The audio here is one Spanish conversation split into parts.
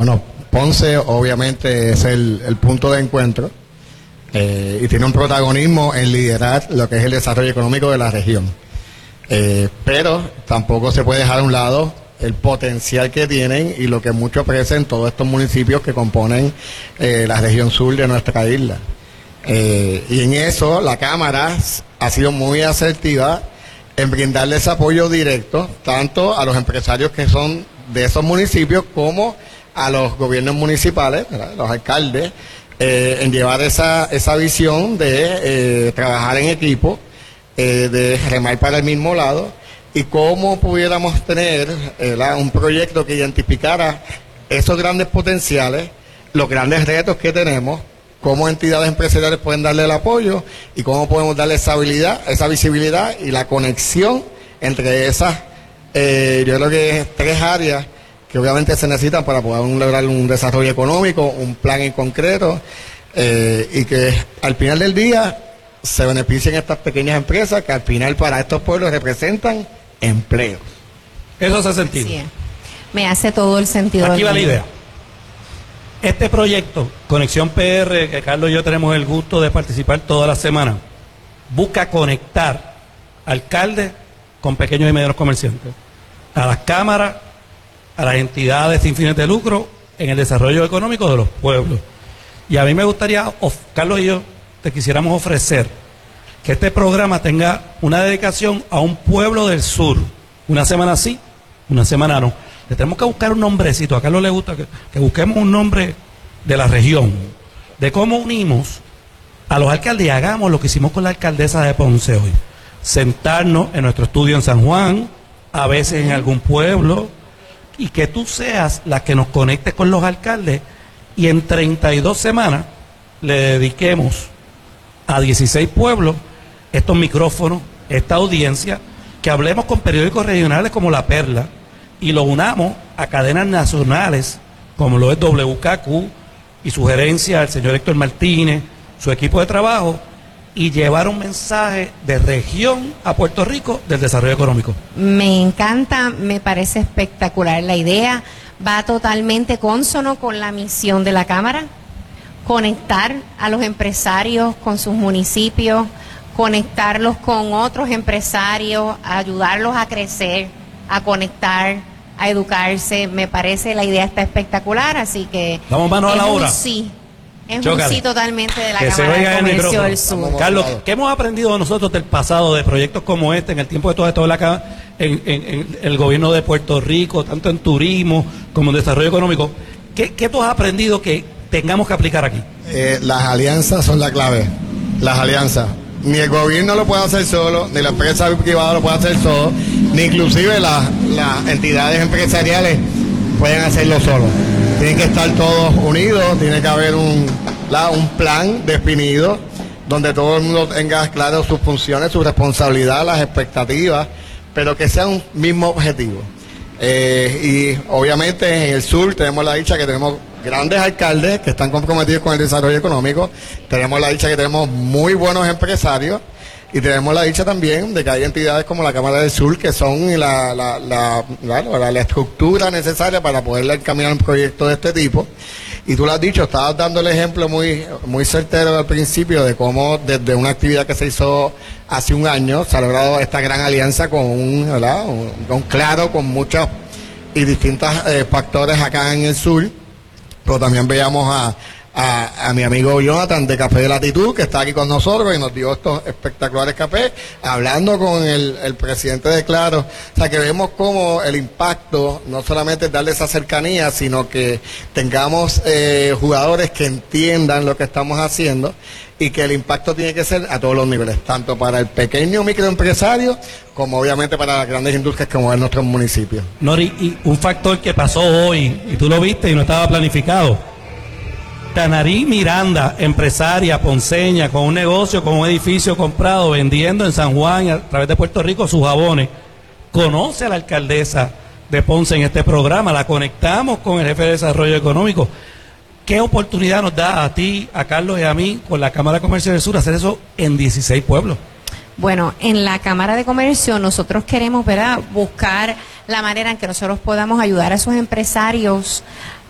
Bueno, Ponce obviamente es el punto de encuentro y tiene un protagonismo en liderar lo que es el desarrollo económico de la región. Pero tampoco se puede dejar a un lado el potencial que tienen y lo que mucho ofrecen todos estos municipios que componen la región sur de nuestra isla. Y en eso la Cámara ha sido muy asertiva en brindarles apoyo directo tanto a los empresarios que son de esos municipios como a los gobiernos municipales, ¿verdad?, los alcaldes, en llevar esa visión de trabajar en equipo, de remar para el mismo lado, y cómo pudiéramos tener un proyecto que identificara esos grandes potenciales, los grandes retos que tenemos, cómo entidades empresariales pueden darle el apoyo y cómo podemos darle esa habilidad, esa visibilidad y la conexión entre esas, yo creo que 3 áreas que obviamente se necesitan para poder lograr un desarrollo económico, un plan en concreto, y que al final del día se beneficien estas pequeñas empresas que al final para estos pueblos representan empleo. Eso hace sentido. Sí, me hace todo el sentido. Aquí va la idea. Este proyecto, Conexión PR, que Carlos y yo tenemos el gusto de participar toda la semana, busca conectar alcaldes con pequeños y medianos comerciantes, a las cámaras, a las entidades sin fines de lucro en el desarrollo económico de los pueblos. Y a mí me gustaría, Carlos y yo, te quisiéramos ofrecer que este programa tenga una dedicación a un pueblo del sur. Una semana sí, una semana no. Le tenemos que buscar un nombrecito. A Carlos le gusta que busquemos un nombre de la región, de cómo unimos a los alcaldes y hagamos lo que hicimos con la alcaldesa de Ponce hoy. Sentarnos en nuestro estudio en San Juan, a veces en algún pueblo, y que tú seas la que nos conecte con los alcaldes y en 32 semanas le dediquemos a 16 pueblos estos micrófonos, esta audiencia, que hablemos con periódicos regionales como La Perla y lo unamos a cadenas nacionales como lo es WKQ y su gerencia, el señor Héctor Martínez, su equipo de trabajo, y llevar un mensaje de región a Puerto Rico del desarrollo económico. Me encanta, me parece espectacular la idea, va totalmente consono con la misión de la Cámara, conectar a los empresarios con sus municipios, conectarlos con otros empresarios, ayudarlos a crecer, a conectar, a educarse. Me parece la idea está espectacular, así que damos mano a la obra. Sí. Es Chócale. un sí totalmente de la Que Cámara de Comercio del Sur. Carlos, ¿qué hemos aprendido nosotros del pasado de proyectos como este en el tiempo de todo esto en el gobierno de Puerto Rico, tanto en turismo como en desarrollo económico? ¿Qué tú has aprendido que tengamos que aplicar aquí? Las alianzas son la clave. Las alianzas. Ni el gobierno lo puede hacer solo, ni la empresa privada lo puede hacer solo, ni inclusive las entidades empresariales pueden hacerlo solo. Tienen que estar todos unidos, tiene que haber un plan definido donde todo el mundo tenga claro sus funciones, su responsabilidad, las expectativas, pero que sea un mismo objetivo. Y obviamente en el sur tenemos la dicha que tenemos grandes alcaldes que están comprometidos con el desarrollo económico, tenemos la dicha que tenemos muy buenos empresarios y tenemos la dicha también de que hay entidades como la Cámara del Sur que son la estructura necesaria para poder encaminar un proyecto de este tipo. Y tú lo has dicho, estabas dando el ejemplo muy certero al principio de cómo desde una actividad que se hizo hace un año se ha logrado esta gran alianza con con muchos y distintos factores acá en el sur, pero también veíamos a mi amigo Jonathan de Café de Latitud, que está aquí con nosotros y nos dio estos espectaculares cafés, hablando con el presidente de Claro. O sea, que vemos cómo el impacto no solamente es darle esa cercanía, sino que tengamos jugadores que entiendan lo que estamos haciendo y que el impacto tiene que ser a todos los niveles, tanto para el pequeño microempresario como obviamente para las grandes industrias como en nuestros municipios. Nori, y un factor que pasó hoy, y tú lo viste y no estaba planificado. Tanarí Miranda, empresaria ponceña, con un negocio, con un edificio comprado, vendiendo en San Juan a través de Puerto Rico sus jabones, conoce a la alcaldesa de Ponce en este programa, la conectamos con el jefe de desarrollo económico. ¿Qué oportunidad nos da a ti, a Carlos y a mí, con la Cámara de Comercio del Sur, hacer eso en 16 pueblos? Bueno, en la Cámara de Comercio nosotros queremos, ¿verdad?, buscar la manera en que nosotros podamos ayudar a esos empresarios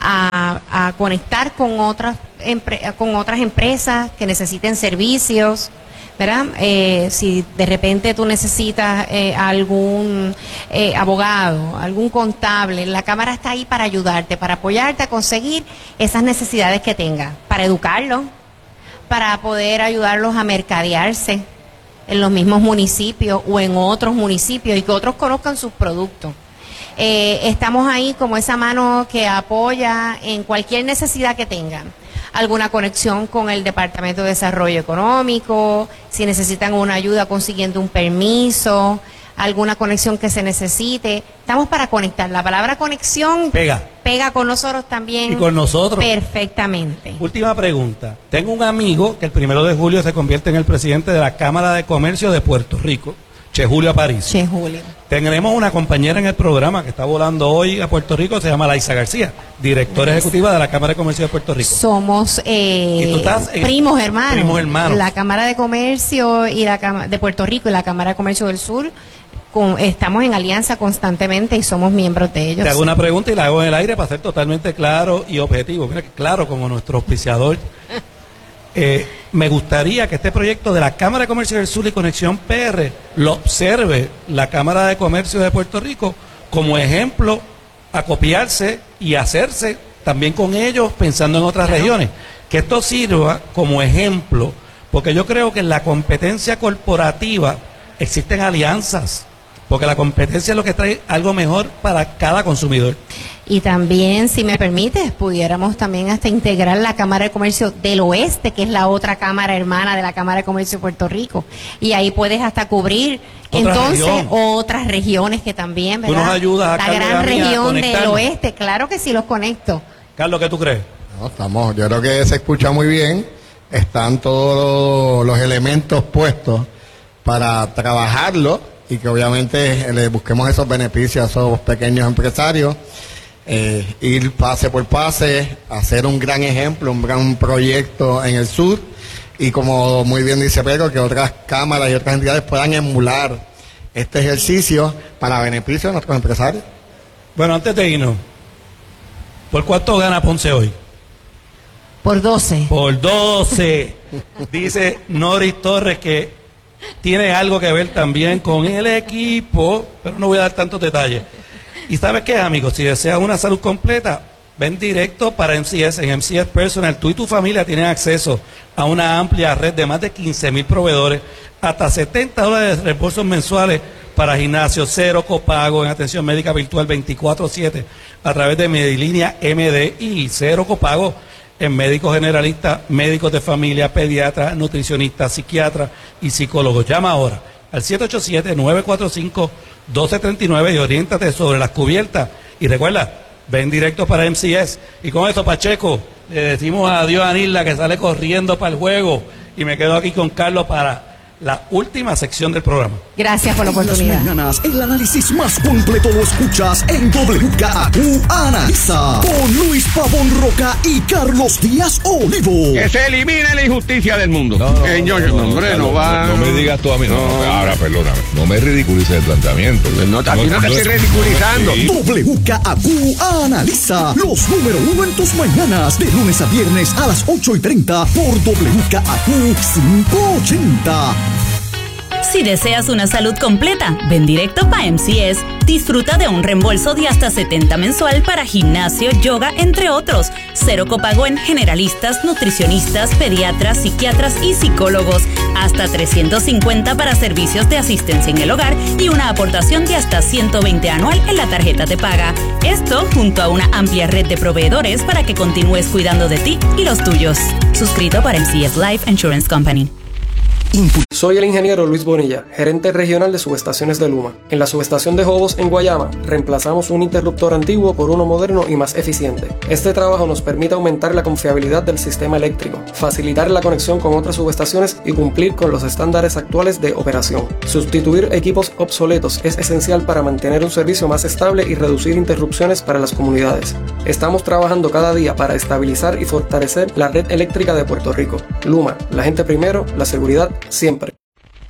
a conectar con otras empresas que necesiten servicios, ¿verdad? Si de repente tú necesitas algún abogado, algún contable, la Cámara está ahí para ayudarte, para apoyarte a conseguir esas necesidades que tengas, para educarlos, para poder ayudarlos a mercadearse en los mismos municipios o en otros municipios y que otros conozcan sus productos. Estamos ahí como esa mano que apoya en cualquier necesidad que tengan. Alguna conexión con el Departamento de Desarrollo Económico, si necesitan una ayuda consiguiendo un permiso, alguna conexión que se necesite. Estamos para conectar. La palabra conexión pega con nosotros también. Y con nosotros. Perfectamente. Última pregunta. Tengo un amigo que el 1 de julio se convierte en el presidente de la Cámara de Comercio de Puerto Rico, Che Julio Aparicio. Che Julio. Tenemos una compañera en el programa que está volando hoy a Puerto Rico, se llama Laisa García, directora ejecutiva de la Cámara de Comercio de Puerto Rico. Somos primos hermanos. La Cámara de Comercio y de Puerto Rico y la Cámara de Comercio del Sur estamos en alianza constantemente y somos miembros de ellos. Te hago una pregunta y la hago en el aire para ser totalmente claro y objetivo. Mira que claro, como nuestro auspiciador. Me gustaría que este proyecto de la Cámara de Comercio del Sur y Conexión PR lo observe la Cámara de Comercio de Puerto Rico como ejemplo a copiarse y hacerse también con ellos pensando en otras regiones. Que esto sirva como ejemplo, porque yo creo que en la competencia corporativa existen alianzas, porque la competencia es lo que trae algo mejor para cada consumidor. Y también, si me permites, pudiéramos también hasta integrar la Cámara de Comercio del Oeste, que es la otra cámara hermana de la Cámara de Comercio de Puerto Rico. Y ahí puedes hasta cubrir otras regiones que también, ¿verdad? Tú nos ayudas a la gran región del Oeste, claro que sí los conecto. Carlos, ¿qué tú crees? No, yo creo que se escucha muy bien. Están todos los elementos puestos para trabajarlo y que obviamente le busquemos esos beneficios a esos pequeños empresarios. Ir pase por pase, hacer un gran ejemplo, un gran proyecto en el sur y como muy bien dice Pedro, que otras cámaras y otras entidades puedan emular este ejercicio para beneficio de nuestros empresarios. Bueno, antes de irnos, ¿por cuánto gana Ponce hoy? Por 12. Por 12. Dice Noris Torres que tiene algo que ver también con el equipo, pero no voy a dar tantos detalles. ¿Y sabes qué, amigos? Si deseas una salud completa, ven directo para MCS. En MCS Personal, tú y tu familia tienen acceso a una amplia red de más de 15,000 proveedores, hasta $70 de reembolsos mensuales para gimnasio, cero copago en atención médica virtual 24/7 a través de Medilínea MD y cero copago en médicos generalistas, médicos de familia, pediatras, nutricionistas, psiquiatras y psicólogos. Llama ahora al 787-945-1239 y oriéntate sobre las cubiertas. Y recuerda, ven directo para MCS. Y con esto, Pacheco, le decimos adiós a Anilda, que sale corriendo para el juego. Y me quedo aquí con Carlos para la última sección del programa. Gracias por la oportunidad. En las mañanas, el análisis más completo lo escuchas en WKAQ Analiza con Luis Pavón Roca y Carlos Díaz Olivo. Que se elimine la injusticia del mundo. No me digas tú a mí. Ahora, perdóname. No me ridiculices el planteamiento. Aquí no te estoy ridiculizando. WKAQ Analiza, los número uno en tus mañanas, de lunes a viernes a las 8:30 por WKAQ 580. Si deseas una salud completa, ven directo para MCS. Disfruta de un reembolso de hasta $70 mensual para gimnasio, yoga, entre otros. Cero copago en generalistas, nutricionistas, pediatras, psiquiatras y psicólogos. Hasta $350 para servicios de asistencia en el hogar y una aportación de hasta $120 anual en la tarjeta de paga. Esto junto a una amplia red de proveedores para que continúes cuidando de ti y los tuyos. Suscrito para MCS Life Insurance Company. Soy el ingeniero Luis Bonilla, gerente regional de subestaciones de Luma. En la subestación de Jobos, en Guayama, reemplazamos un interruptor antiguo por uno moderno y más eficiente. Este trabajo nos permite aumentar la confiabilidad del sistema eléctrico, facilitar la conexión con otras subestaciones y cumplir con los estándares actuales de operación. Sustituir equipos obsoletos es esencial para mantener un servicio más estable y reducir interrupciones para las comunidades. Estamos trabajando cada día para estabilizar y fortalecer la red eléctrica de Puerto Rico. Luma, la gente primero, la seguridad siempre.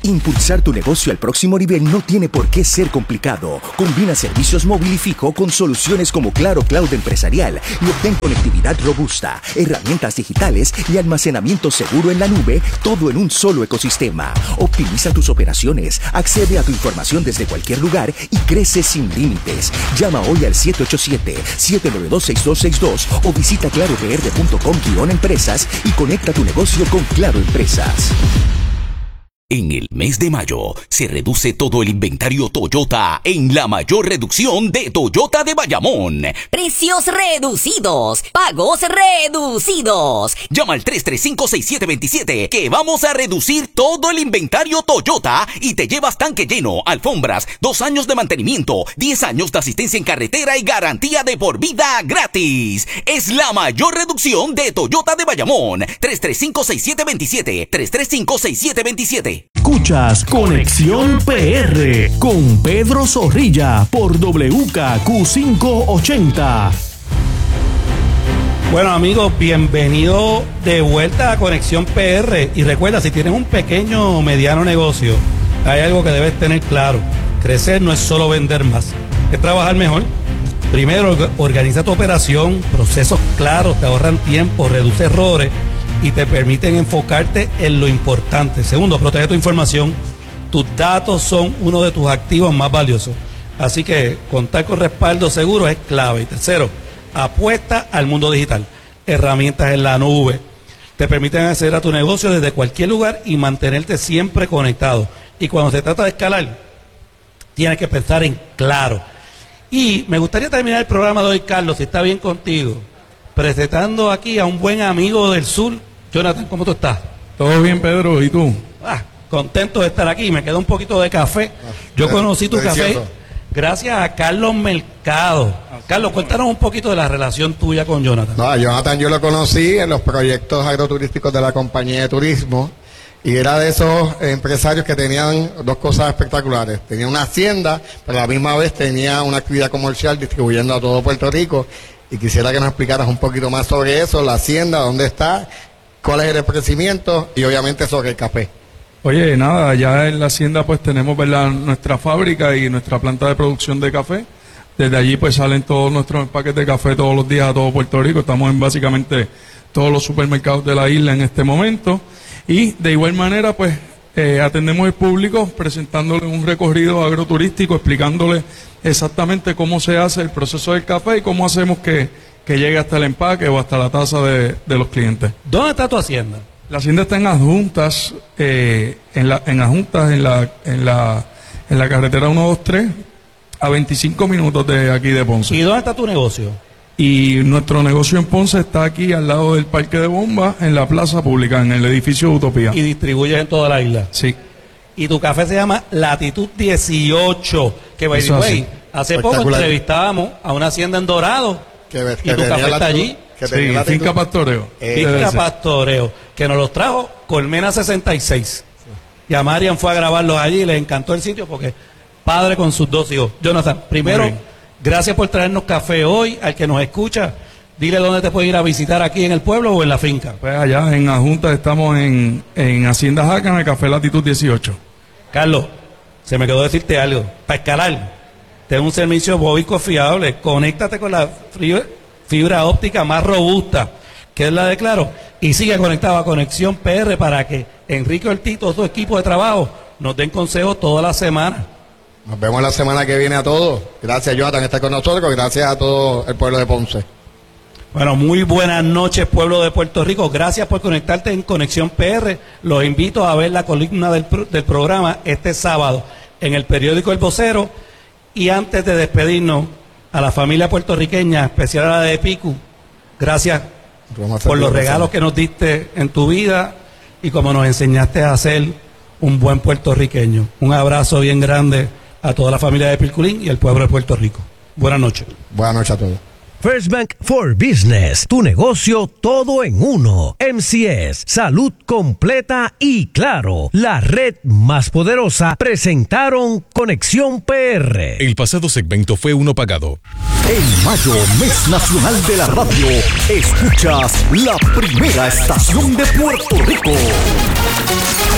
Impulsar tu negocio al próximo nivel no tiene por qué ser complicado. Combina servicios móvil y fijo con soluciones como Claro Cloud Empresarial y obtén conectividad robusta, herramientas digitales y almacenamiento seguro en la nube, todo en un solo ecosistema. Optimiza tus operaciones, accede a tu información desde cualquier lugar y crece sin límites. Llama hoy al 787-792-6262 o visita claropr.com/empresas y conecta tu negocio con Claro Empresas. En el mes de mayo se reduce todo el inventario Toyota en la mayor reducción de Toyota de Bayamón. Precios reducidos, pagos reducidos. Llama al 335-6727 que vamos a reducir todo el inventario Toyota y te llevas tanque lleno, alfombras, 2 años de mantenimiento, 10 años de asistencia en carretera y garantía de por vida gratis. Es la mayor reducción de Toyota de Bayamón. 335-6727, 335-6727. Escuchas Conexión PR con Pedro Zorrilla por WKQ580. Bueno amigos, bienvenido de vuelta a Conexión PR. Y recuerda, si tienes un pequeño o mediano negocio, hay algo que debes tener claro. Crecer no es solo vender más, es trabajar mejor. Primero, organiza tu operación, procesos claros, te ahorran tiempo, reduce errores y te permiten enfocarte en lo importante. Segundo, protege tu información. Tus datos son uno de tus activos más valiosos. Así que contar con respaldo seguro es clave. Y tercero, apuesta al mundo digital. Herramientas en la nube te permiten acceder a tu negocio desde cualquier lugar y mantenerte siempre conectado. Y cuando se trata de escalar, tienes que pensar en claro. Y me gustaría terminar el programa de hoy, Carlos, si está bien contigo, presentando aquí a un buen amigo del sur. Jonathan, ¿cómo tú estás? Todo bien, Pedro, ¿y tú? Contento de estar aquí, me queda un poquito de café. Yo conocí tu café gracias a Carlos Mercado. Carlos, cuéntanos un poquito de la relación tuya con Jonathan. No, a Jonathan yo lo conocí en los proyectos agroturísticos de la compañía de turismo y era de esos empresarios que tenían dos cosas espectaculares. Tenía una hacienda, pero a la misma vez tenía una actividad comercial distribuyendo a todo Puerto Rico. Y quisiera que nos explicaras un poquito más sobre eso, la hacienda, dónde está, cuál es el crecimiento y obviamente sobre el café. Oye, nada, ya en la hacienda pues tenemos, ¿verdad?, nuestra fábrica y nuestra planta de producción de café. Desde allí pues salen todos nuestros empaques de café todos los días a todo Puerto Rico. Estamos en básicamente todos los supermercados de la isla en este momento. Y de igual manera pues atendemos al público presentándole un recorrido agroturístico, explicándole exactamente cómo se hace el proceso del café y cómo hacemos que llegue hasta el empaque o hasta la taza de los clientes. ¿Dónde está tu hacienda? La hacienda está en Adjuntas, en la carretera 123, a 25 minutos de aquí de Ponce. ¿Y dónde está tu negocio? Y nuestro negocio en Ponce está aquí al lado del Parque de Bombas, en la plaza pública, en el edificio Utopía. ¿Y distribuyes en toda la isla? Sí. Y tu café se llama Latitud 18, que by the way, hace poco entrevistábamos a una hacienda en Dorado, y tu café está allí. Sí, Finca Pastoreo. Finca Pastoreo, que nos los trajo Colmena 66. Y a Marian fue a grabarlos allí y les encantó el sitio porque padre con sus 2 hijos. Jonathan, primero, gracias por traernos café hoy. Al que nos escucha, dile dónde te pueden ir a visitar, aquí en el pueblo o en la finca. Pues allá en Adjuntas estamos en Hacienda Jácana, Café Latitud 18. Carlos, se me quedó decirte algo. Para escalar, ten un servicio móvico fiable. Conéctate con la fibra óptica más robusta, que es la de Claro, y sigue conectado a Conexión PR para que Enrique Ortiz, todo su equipo de trabajo, nos den consejos toda la semana. Nos vemos la semana que viene a todos. Gracias, Jonathan, por estar con nosotros. Gracias a todo el pueblo de Ponce. Bueno, muy buenas noches, pueblo de Puerto Rico. Gracias por conectarte en Conexión PR. Los invito a ver la columna del programa este sábado en el periódico El Vocero. Y antes de despedirnos, a la familia puertorriqueña, especial a la de Picu, gracias por los regalos que nos diste en tu vida y como nos enseñaste a ser un buen puertorriqueño. Un abrazo bien grande a toda la familia de Pilculín y el pueblo de Puerto Rico. Buenas noches. Buenas noches a todos. First Bank for Business, tu negocio todo en uno. MCS, salud completa y Claro, la red más poderosa, presentaron Conexión PR. El pasado segmento fue uno pagado. En mayo, mes nacional de la radio, escuchas la primera estación de Puerto Rico.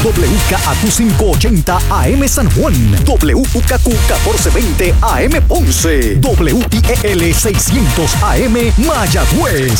WKAQ 580 AM San Juan, WKQ 1420 AM Ponce, WIEL 600 AM Mayagüez.